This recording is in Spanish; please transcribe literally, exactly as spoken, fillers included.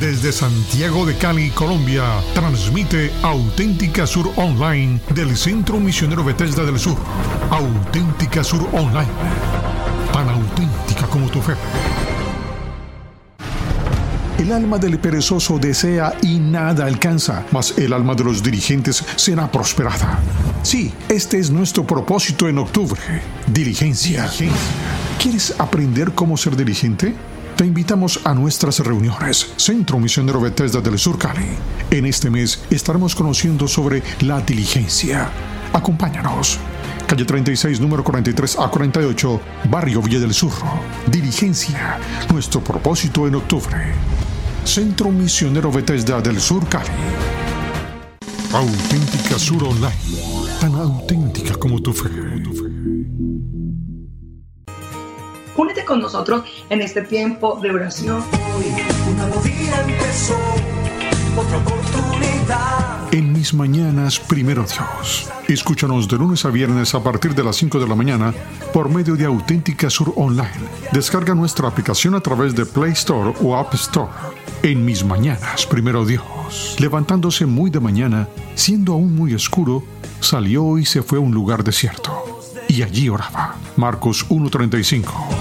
Desde Santiago de Cali, Colombia, transmite Auténtica Sur Online del Centro Misionero Bethesda del Sur. Auténtica Sur Online, tan auténtica como tu fe. El alma del perezoso desea y nada alcanza, mas el alma de los dirigentes será prosperada. Sí, este es nuestro propósito en octubre. Diligencia. Diligencia. ¿Quieres aprender cómo ser diligente? Te invitamos a nuestras reuniones. Centro Misionero Bethesda del Sur Cali. En este mes estaremos conociendo sobre la diligencia. Acompáñanos. Calle treinta y seis, número cuarenta y tres a cuarenta y ocho, Barrio Villa del Sur. Diligencia. Nuestro propósito en octubre. Centro Misionero Bethesda del Sur Cali. Auténtica Sur Online. Tan auténtica como tu fe. Únete con nosotros en este tiempo de oración. Hoy un nuevo día empezó, otra oportunidad. En mis mañanas, primero Dios. Escúchanos de lunes a viernes a partir de las cinco de la mañana por medio de Auténtica Sur Online. Descarga nuestra aplicación a través de Play Store o App Store. En mis mañanas, primero Dios. Levantándose muy de mañana, siendo aún muy oscuro, salió y se fue a un lugar desierto. Y allí oraba. Marcos uno treinta y cinco.